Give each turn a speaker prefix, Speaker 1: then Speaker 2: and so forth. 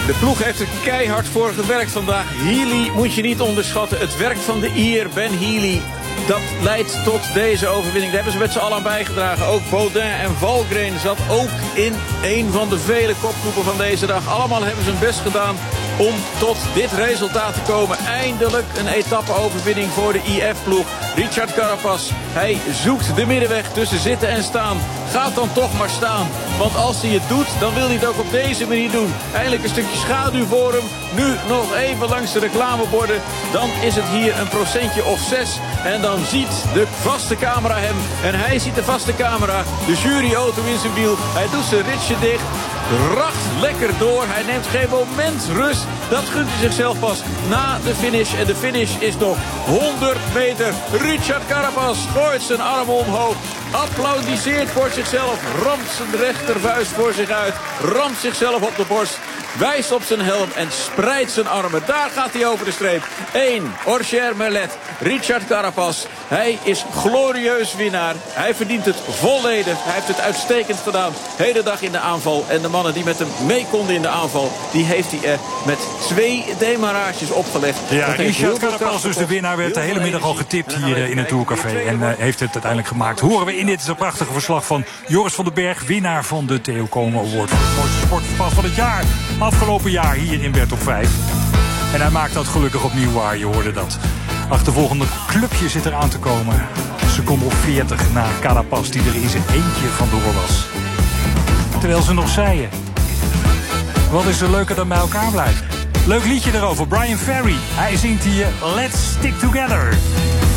Speaker 1: De ploeg heeft er keihard voor gewerkt vandaag. Healy moet je niet onderschatten. Het werk van de Ier, Ben Healy, dat leidt tot deze overwinning. Daar hebben ze met z'n allen aan bijgedragen. Ook Baudin en Valgren zat ook in een van de vele kopgroepen van deze dag. Allemaal hebben ze hun best gedaan om tot dit resultaat te komen. Eindelijk een etappe-overwinning voor de IF-ploeg. Richard Carapaz, hij zoekt de middenweg tussen zitten en staan. Gaat dan toch maar staan. Want als hij het doet, dan wil hij het ook op deze manier doen. Eindelijk een stukje schaduw voor hem. Nu nog even langs de reclameborden. Dan is het hier een procentje of 6. En dan ziet de vaste camera hem. En hij ziet de vaste camera. De juryauto in zijn wiel. Hij doet zijn ritsje dicht. Racht lekker door. Hij neemt geen moment rust. Dat gunt hij zichzelf pas na de finish. En de finish is nog 100 meter. Richard Carapaz gooit zijn armen omhoog. Applaudisseert voor zichzelf. Ramt zijn rechtervuist voor zich uit. Ramt zichzelf op de borst. Wijst op zijn helm en spreidt zijn armen. Daar gaat hij over de streep. 1. Orcher Merlet. Richard Carapaz. Hij is glorieus winnaar. Hij verdient het volledig. Hij heeft het uitstekend gedaan. Hele dag in de aanval. En de mannen die met hem mee konden in de aanval, die heeft hij er met 2 demarages opgelegd.
Speaker 2: Ja, Richard Carapaz, dus de winnaar, werd de hele middag al getipt hier in het Tourcafé. En heeft het uiteindelijk gemaakt. Horen we in dit prachtige verslag van Joris van den Berg, winnaar van de Theo Komen Award voor het mooiste sportverslag van het jaar. Afgelopen jaar hier in Werd op 5. En hij maakt dat gelukkig opnieuw waar, je hoorde dat. Achtervolgende clubje zit er aan te komen. Seconde of 40 na Carapaz, die er in zijn eentje vandoor was. Terwijl ze nog zeiden: wat is er leuker dan bij elkaar blijven? Leuk liedje erover, Brian Ferry. Hij zingt hier Let's Stick Together.